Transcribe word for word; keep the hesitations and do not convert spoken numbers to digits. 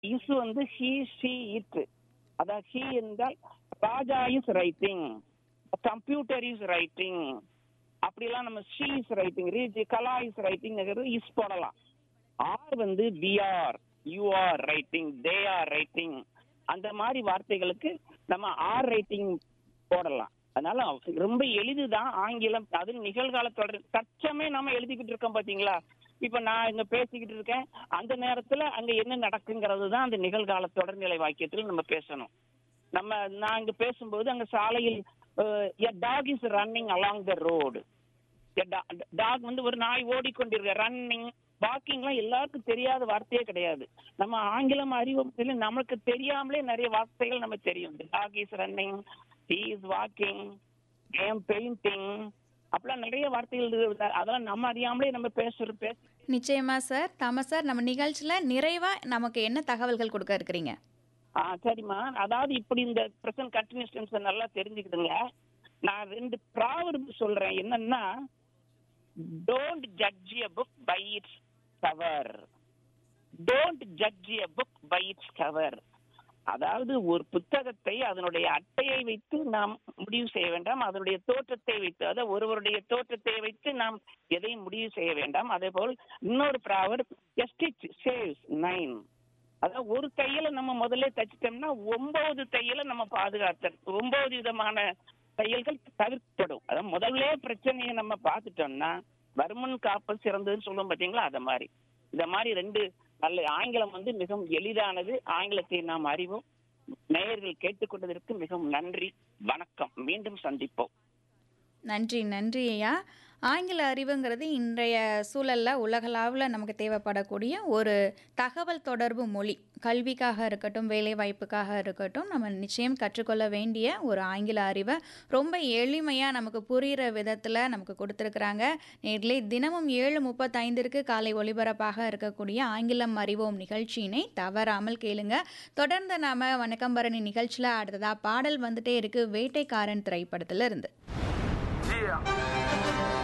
Is வந்து he she it. அதான் he என்றால் ராஜா is writing, computer is writing, அப்படிலாம் நம்ம she is writing, Kala is writing is போடலாம். ஆர் வந்து we are, you are writing, they are writing, அந்த மாதிரி வார்த்தைகளுக்கு நம்ம ஆர் ரைட்டிங் போடலாம். அதனால ரொம்ப எளிதுதான் ஆங்கிலம். அது நிகழ்கால தொடர் தற்சமே நம்ம எழுதிக்கிட்டு இருக்கோம் பாத்தீங்களா. இப்ப நான் இங்க பேசிக்கிட்டு இருக்கேன், அந்த நேரத்துல அங்க என்ன நடக்குங்கிறது தான் அந்த நிகழ்கால தொடர்நிலை வாக்கியத்தில் நம்ம பேசணும். நம்ம நான் இங்க பேசும்போது அங்க சாலையில் talk is running along the road. Talk வந்து ஒரு நாய் ஓடிக்கொண்டிருக்க, ரன்னிங் வாக்கிங்லாம் எல்லாருக்கும் தெரியாத வார்த்தையே கிடையாது. நம்ம ஆங்கிலம் அறிவு நமக்கு தெரியாமலே நிறைய வார்த்தைகள் நம்ம தெரியும். Talk is running, he is walking, I am painting, அப்படிலாம் நிறைய வார்த்தைகள் இருக்கு. அதெல்லாம் நம்ம அறியாமலே நம்ம பேசுற பேச. நிச்சயமா சார். தாமஸ் சார், நம்ம நிகழ்ச்சியில நிறைவா நமக்கு என்ன தகவல்கள் கொடுக்க இருக்கிறீங்க? ஆ சரிம்மா. அதாவது இப்படி இந்த பிரசன்ட் கண்டினியூஸ் டென்ஸ் நல்லா தெரிஞ்சுக்கிடுங்க. நான் ரெண்டு ப்ராவர்ப் சொல்றேன். என்னன்னா, don't judge a book by its cover. Don't judge a book by its cover. அதாவது ஒரு புத்தகத்தை அதனுடைய அட்டையை வைத்து நாம் முடிவு செய்ய வேண்டாம், அதனுடைய தோற்றத்தை வைத்து, அதாவது ஒருவருடைய தோற்றத்தை வைத்து நாம் எதையும் முடிவு செய்ய வேண்டாம். அதே போல் இன்னொரு ப்ராவர்ப், எ ஸ்டிச் சேவ்ஸ் நைன். அதாவது ஒரு தையலை நம்ம முதல்ல தைச்சிட்டோம்னா ஒன்பது தையலை நம்ம பாதுகாத்த, ஒன்பது விதமான தையல்கள் தவிர்க்கப்படும். அதாவது முதல்ல பிரச்சனையை நம்ம பார்த்துட்டோம்னா வருமன் காப்பல் சிறந்ததுன்னு சொல்லுவோம் பார்த்தீங்களா. அத மாதிரி இந்த மாதிரி ரெண்டு நல்ல ஆங்கிலம் வந்து மிகவும் எளிதானது. ஆங்கிலத்தை நாம் அறிவோம். நேயர்கள் கேட்டுக்கொண்டதற்கு மிகவும் நன்றி. வணக்கம். மீண்டும் சந்திப்போம். நன்றி நன்றி ஐயா. ஆங்கில அறிவுங்கிறது இன்றைய சூழலில் உலகளாவில் நமக்கு தேவைப்படக்கூடிய ஒரு தகவல் தொடர்பு மொழி. கல்விக்காக இருக்கட்டும், வேலை வாய்ப்புக்காக இருக்கட்டும், நம்ம நிச்சயம் கற்றுக்கொள்ள வேண்டிய ஒரு ஆங்கில அறிவை ரொம்ப எளிமையாக நமக்கு புரிகிற விதத்தில் நமக்கு கொடுத்துருக்குறாங்க. நேரிலே தினமும் ஏழு முப்பத்தைந்திற்கு காலை ஒளிபரப்பாக இருக்கக்கூடிய ஆங்கிலம் அறிவோம் நிகழ்ச்சியினை தவறாமல் கேளுங்க. தொடர்ந்து நாம் வணக்கம் பரணி நிகழ்ச்சியில் அடுத்ததாக பாடல் வந்துட்டே இருக்குது, வேட்டைக்காரன் திரைப்படத்தில் இருந்து. Yeah.